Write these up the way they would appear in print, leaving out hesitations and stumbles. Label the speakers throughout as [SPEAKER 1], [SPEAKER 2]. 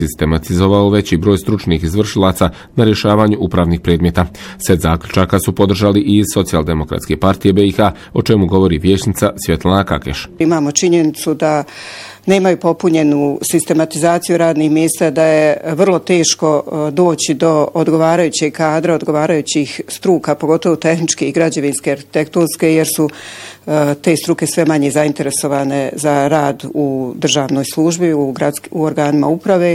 [SPEAKER 1] sistematizovao veći broj stručnih izvršilaca na rješavanju upravnih predmeta. Set zaključaka su podržali i iz Socijaldemokratske partije BiH, o čemu govori vijećnica Svjetlana Kakeš.
[SPEAKER 2] Imamo činjenicu da nemaju popunjenu sistematizaciju radnih mjesta, da je vrlo teško doći do odgovarajućeg kadra, odgovarajućih struka, pogotovo tehničke i građevinske, arhitektonske, jer su te struke sve manje zainteresovane za rad u državnoj službi, u organima uprave.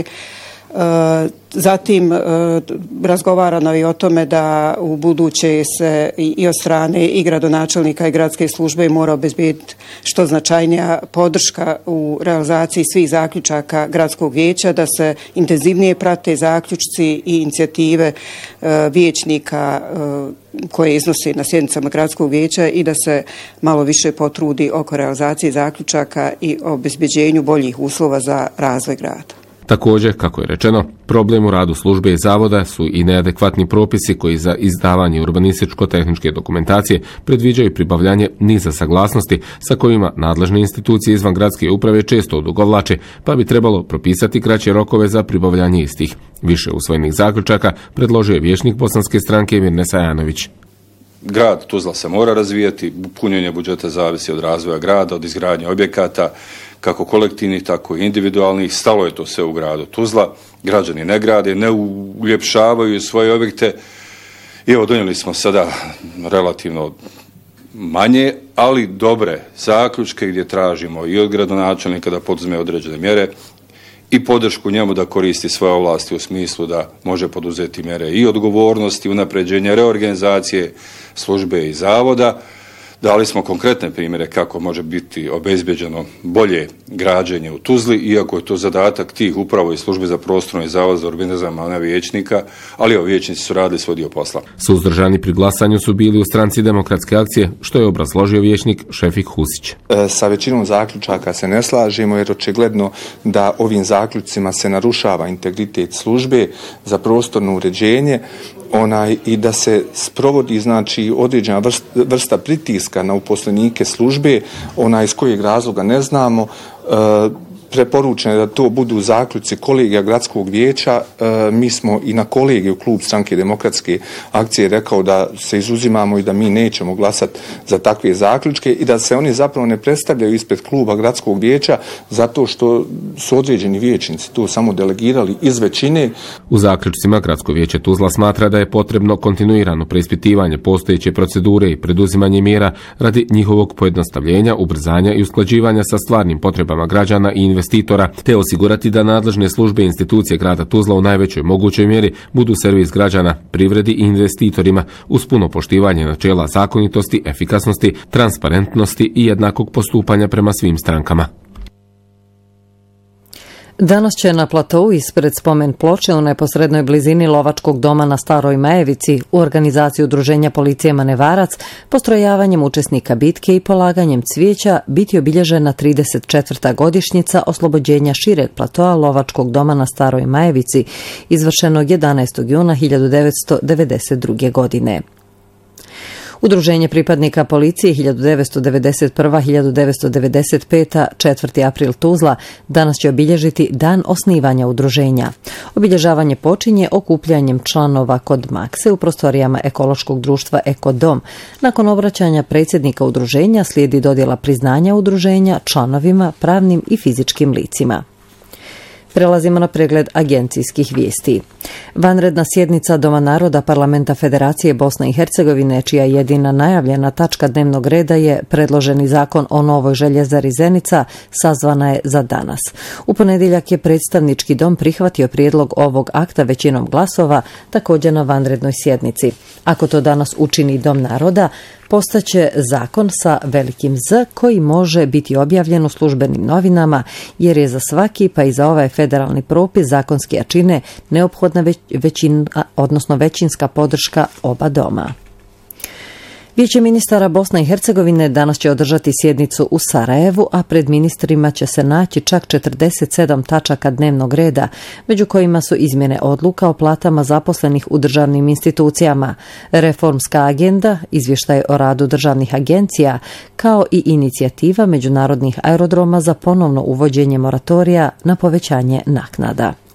[SPEAKER 2] Zatim razgovarano i o tome da u buduće se i od strane i gradonačelnika i gradske službe mora obezbediti što značajnija podrška u realizaciji svih zaključaka gradskog vijeća, da se intenzivnije prate zaključci i inicijative vijećnika koje iznosi na sjednicama gradskog vijeća i da se malo više potrudi oko realizacije zaključaka i obezbeđenju boljih uslova za razvoj grada.
[SPEAKER 1] Također, kako je rečeno, problem u radu službe i zavoda su i neadekvatni propisi koji za izdavanje urbanističko-tehničke dokumentacije predviđaju pribavljanje niza saglasnosti sa kojima nadležne institucije izvan gradske uprave često odugovlače, pa bi trebalo propisati kraće rokove za pribavljanje istih. Više usvojenih zaključaka predložio je vijećnik Bosanske stranke Mirne Sajanović.
[SPEAKER 3] Grad Tuzla se mora razvijati, punjenje budžeta zavisi od razvoja grada, od izgradnje objekata, kako kolektivnih, tako i individualnih. Stalo je to sve u gradu Tuzla. Građani ne grade, ne uljepšavaju svoje objekte. I evo, donijeli smo sada relativno manje, ali dobre zaključke gdje tražimo i od gradonačelnika da poduzme određene mjere i podršku njemu da koristi svoje ovlasti u smislu da može poduzeti mjere i odgovornosti, unapređenja, reorganizacije službe i zavoda. Dali smo konkretne primjere kako može biti obezbeđeno bolje građenje u Tuzli, iako je to zadatak tih upravo i službe za prostorno i zavod za urbanizam, a ne vijećnika, ali vijećnici su radili svoj dio posla.
[SPEAKER 1] Suzdržani pri glasanju su bili u stranci Demokratske akcije, što je obrazložio vijećnik Šefik Husić.
[SPEAKER 4] Sa većinom zaključaka se ne slažemo, jer očigledno da ovim zaključcima se narušava integritet službe za prostorno uređenje, i da se sprovodi određena vrsta pritiska na uposlenike službe, iz kojeg razloga ne znamo. Preporučeno je da to budu zaključci kolegija gradskog vijeća. Mi smo i na kolegiju klub Stranke Demokratske akcije rekao da se izuzimamo i da mi nećemo glasati za takve zaključke i da se oni zapravo ne predstavljaju ispred kluba gradskog vijeća zato što su određeni vijećnici to samo delegirali iz većine.
[SPEAKER 1] U zaključcima Gradsko vijeće Tuzla smatra da je potrebno kontinuirano preispitivanje postojeće procedure i preduzimanje mjera radi njihovog pojednostavljenja, ubrzanja i usklađivanja sa stvarnim potrebama građana i investitora, te osigurati da nadležne službe i institucije grada Tuzla u najvećoj mogućoj mjeri budu servis građana, privredi i investitorima uz puno poštivanje načela zakonitosti, efikasnosti, transparentnosti i jednakog postupanja prema svim strankama.
[SPEAKER 5] Danas će na platou ispred spomen ploče u neposrednoj blizini Lovačkog doma na Staroj Majevici u organizaciji Udruženja Policije Manevarac postrojavanjem učesnika bitke i polaganjem cvijeća biti obilježena 34. godišnjica oslobođenja šireg platoa Lovačkog doma na Staroj Majevici izvršenog 11. juna 1992. godine. Udruženje pripadnika policije 1991-1995, 4. april Tuzla, danas će obilježiti dan osnivanja udruženja. Obilježavanje počinje okupljanjem članova kod Makse u prostorijama ekološkog društva Ekodom. Nakon obraćanja predsjednika udruženja slijedi dodjela priznanja udruženja članovima, pravnim i fizičkim licima. Prelazimo na pregled agencijskih vijesti. Vanredna sjednica Doma naroda Parlamenta Federacije Bosne i Hercegovine, čija jedina najavljena tačka dnevnog reda je predloženi zakon o novoj željezari Zenica, sazvana je za danas. U ponedjeljak je predstavnički dom prihvatio prijedlog ovog akta većinom glasova, također na vanrednoj sjednici. Ako to danas učini Dom naroda, postaće zakon sa velikim Z koji može biti objavljen u službenim novinama, jer je za svaki, pa i za ovaj federalni propis zakonski jačine neophodna većinska podrška oba doma. Vijeće ministara Bosne i Hercegovine danas će održati sjednicu u Sarajevu, a pred ministrima će se naći čak 47 tačaka dnevnog reda, među kojima su izmjene odluka o platama zaposlenih u državnim institucijama, reformska agenda, izvještaj o radu državnih agencija, kao i inicijativa međunarodnih aerodroma za ponovno uvođenje moratorija na povećanje naknada.